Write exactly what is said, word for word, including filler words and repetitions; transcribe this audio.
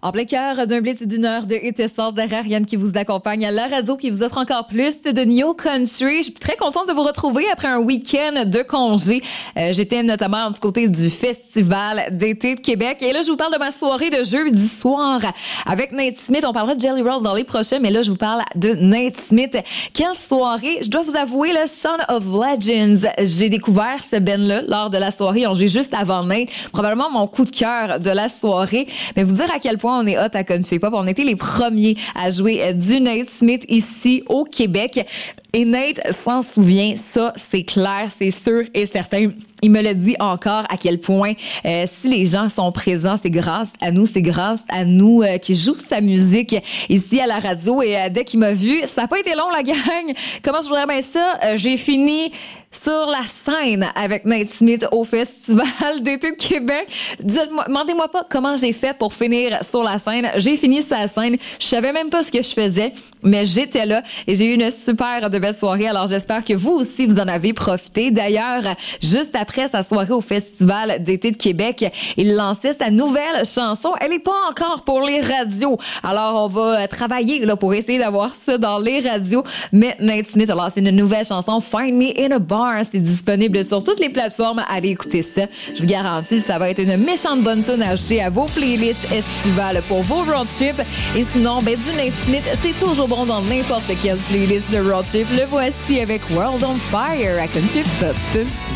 En plein cœur d'un blitz d'une heure de hit essence derrière Yann qui vous accompagne à la radio, qui vous offre encore plus de New Country. Je suis très contente de vous retrouver après un week-end de congé. Euh, j'étais notamment du côté du Festival d'été de Québec. Et là, je vous parle de ma soirée de jeudi soir avec Nate Smith. On parlera de Jelly Roll dans les prochains, mais là, je vous parle de Nate Smith. Quelle soirée! Je dois vous avouer, le Son of Legends. J'ai découvert ce band-là lors de la soirée. On joue juste avant Nate. Probablement mon coup de cœur de la soirée. Mais vous dire à quel point on est hot à Country Pop. On était les premiers à jouer du Nate Smith ici au Québec. Et Nate s'en souvient, ça c'est clair, c'est sûr et certain. Il me le dit encore à quel point euh, si les gens sont présents, c'est grâce à nous, c'est grâce à nous euh, qui joue sa musique ici à la radio. Et euh, dès qu'il m'a vu, ça n'a pas été long la gang. Comment je voudrais bien ça? Euh, j'ai fini sur la scène avec Nate Smith au Festival d'été de Québec. Dites-moi, demandez-moi pas comment j'ai fait pour finir sur la scène. J'ai fini sur la scène. Je savais même pas ce que je faisais, mais j'étais là et j'ai eu une super de belle soirée. Alors j'espère que vous aussi vous en avez profité. D'ailleurs, juste après sa soirée au Festival d'été de Québec, il lançait sa nouvelle chanson. Elle est pas encore pour les radios. Alors on va travailler là pour essayer d'avoir ça dans les radios. Mais Nate Smith a lancé une nouvelle chanson, Find Me in a Bar. C'est disponible sur toutes les plateformes. Allez écouter ça. Je vous garantis, ça va être une méchante bonne tune à ajouter à vos playlists estivales pour vos road trips. Et sinon, ben, du Nate Smith, c'est toujours bon dans n'importe quelle playlist de road trip. Le voici avec World on Fire à Country Pop.